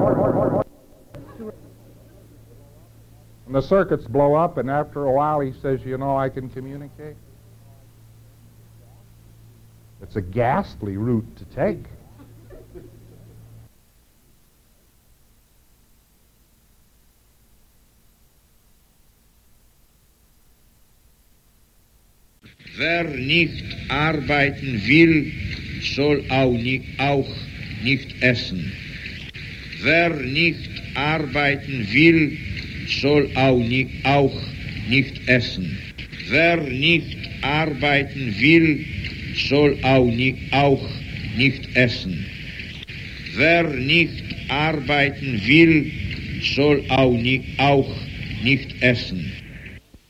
And the circuits blow up, and after a while he says, you know, I can communicate. It's a ghastly route to take. Wer nicht arbeiten will, soll auch nicht essen. Wer nicht arbeiten will, soll auch nicht essen. Wer nicht arbeiten will, soll auch nicht essen. Wer nicht arbeiten will, soll auch nicht essen.